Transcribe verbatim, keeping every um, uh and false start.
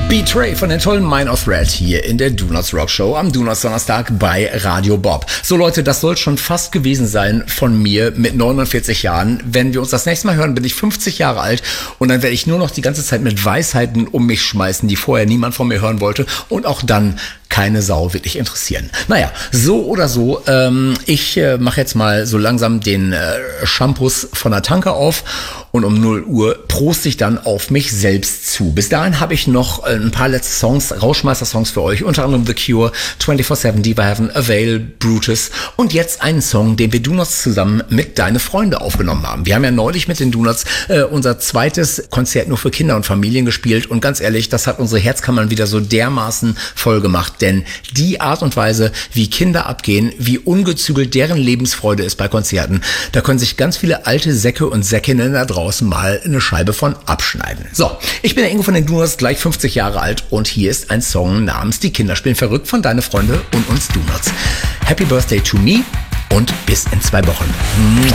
Betray von den tollen Minor Threat hier in der Do Nots Rock Show am Do Nots Donnerstag bei Radio Bob. So Leute, das soll schon fast gewesen sein von mir mit neunundvierzig Jahren. Wenn wir uns das nächste Mal hören, bin ich fünfzig Jahre alt und dann werde ich nur noch die ganze Zeit mit Weisheiten um mich schmeißen, die vorher niemand von mir hören wollte und auch dann keine Sau wirklich interessieren. Naja, so oder so, ähm, ich äh, mache jetzt mal so langsam den äh, Shampoos von der Tanke auf und um null Uhr proste ich dann auf mich selbst zu. Bis dahin habe ich noch äh, ein paar letzte Songs, Rauschmeister-Songs für euch, unter anderem The Cure, vierundzwanzig sieben, Diva Heaven, Avail, Brutus und jetzt einen Song, den wir Do Nots zusammen mit Deine Freunde aufgenommen haben. Wir haben ja neulich mit den Do Nots äh, unser zweites Konzert nur für Kinder und Familien gespielt und ganz ehrlich, das hat unsere Herzkammern wieder so dermaßen voll gemacht. Denn die Art und Weise, wie Kinder abgehen, wie ungezügelt deren Lebensfreude ist bei Konzerten, da können sich ganz viele alte Säcke und Säckinnen da draußen mal eine Scheibe von abschneiden. So, ich bin der Ingo von den Do Nots, gleich fünfzig Jahre alt und hier ist ein Song namens Die Kinder spielen verrückt von Deine Freunde und uns Do Nots. Happy Birthday to me und bis in zwei Wochen.